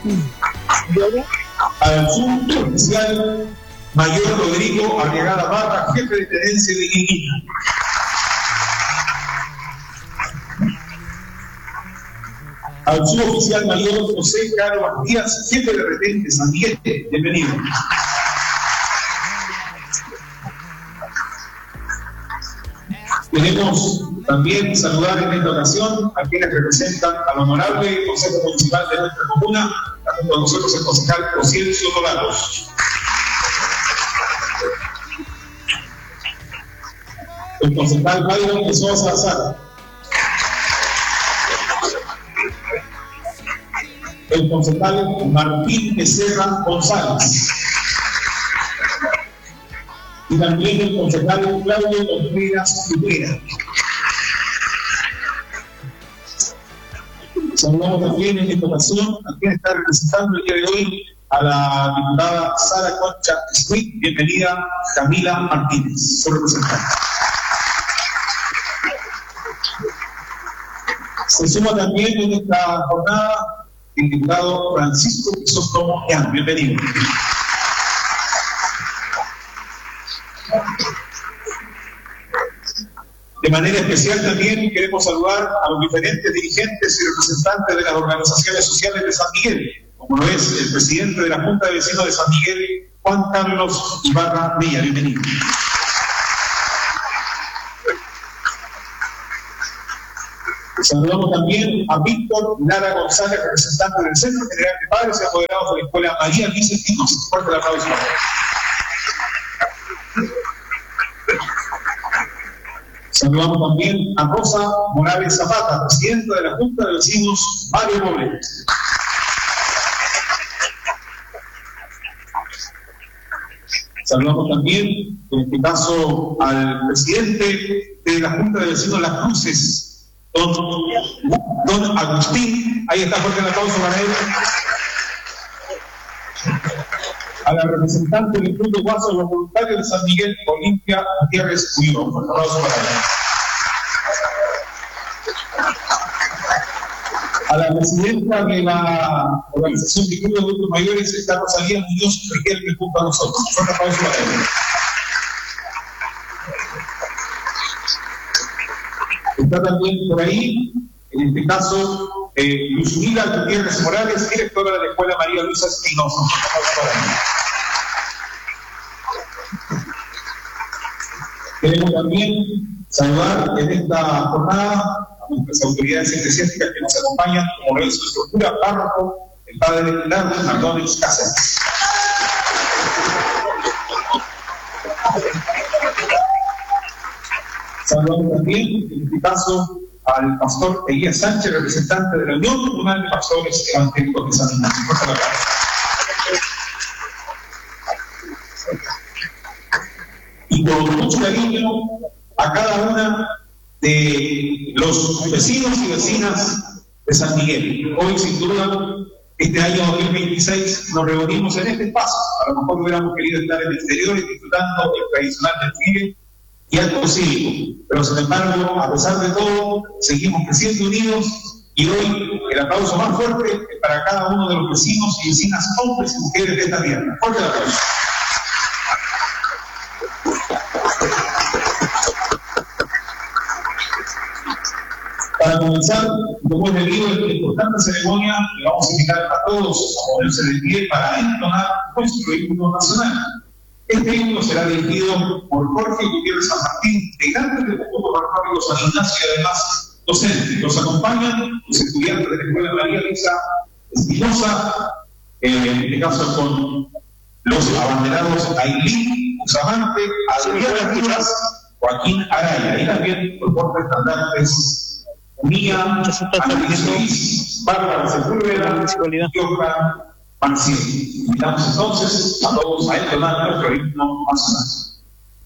Al suboficial mayor Rodrigo Arriagada Barra, jefe de tenencia de Iquiquina. Al suboficial mayor José Caro Matías, jefe de retén de San Miguel. Bienvenido. Queremos también saludar en esta ocasión a quienes representan al honorable Consejo Municipal de nuestra comuna, junto a nosotros el concejal Osielcio Dolados. El concejal Byron de Sosa Azar. El concejal Martín Becerra González. Y también el concejal Claudio Contreras Rivera. Saludamos también en esta ocasión a quien está representando el día de hoy a la diputada Sara Concha Smith. Bienvenida, Camila Martínez, su representante. Se suma también en esta jornada el diputado Francisco Crisóstomo Jan. Bienvenido. De manera especial también queremos saludar a los diferentes dirigentes y representantes de las organizaciones sociales de San Miguel, como lo es el presidente de la Junta de Vecinos de San Miguel, Juan Carlos Ibarra Villa. Bienvenido. Saludamos también a Víctor Lara González, representante del Centro General de Padres y Apoderados de la Escuela María Luisa Espinosa. Fuerte el aplauso. Saludamos también a Rosa Morales Zapata, presidenta de la Junta de Vecinos Mario Poblete. Saludamos también, en este caso, al presidente de la Junta de Vecinos Las Cruces, don Agustín. Ahí está, fuerte el aplauso para él. A la representante del Club de Guaso de los Voluntarios de San Miguel, Olimpia Gutiérrez Huido. Un aplauso para ella. A la presidenta de la Organización de Club de Adultos Mayores, está Rosalía Muñoz Riquelme, junto a nosotros. Un aplauso para ella. Está también por ahí, en este caso, Luzmila Gutiérrez Morales, directora de la Escuela María Luisa Espinosa. Un aplauso para ella. Queremos también saludar en esta jornada a nuestras autoridades eclesiásticas que nos acompañan, como lo es nuestro cura párroco, el padre Leonardo Mardones Cáceres. Saludamos también, en este caso, al pastor Elías Sánchez, representante de la Unión Comunal de Pastores Evangélicos de San Ignacio. Y con mucho cariño a cada una de los vecinos y vecinas de San Miguel. Hoy, sin duda, este año 2026, nos reunimos en este espacio. A lo mejor hubiéramos querido estar en exteriores disfrutando el tradicional desfile y acto cívico. Pero, sin embargo, a pesar de todo, seguimos creciendo unidos y hoy el aplauso más fuerte es para cada uno de los vecinos y vecinas, hombres y mujeres de esta tierra. Fuerte el aplauso. Para comenzar, como es debido a esta importante ceremonia, le vamos a invitar a todos a ponerse de pie para entonar nuestro himno nacional. Este himno será dirigido por Jorge Gutiérrez San Martín, integrante del conjunto folclórico San Ignacio y además docente. Los acompañan los estudiantes de la Escuela María Luisa Espinosa, en este caso con los abanderados Ailín Usamante, Adriana Rivas, Joaquín Araya, y también por portaestandartes Mía, Andrés Luis, Bárbara Sepúlveda y Oca Marcial. Invitamos entonces a todos a entonar nuestro himno nacional.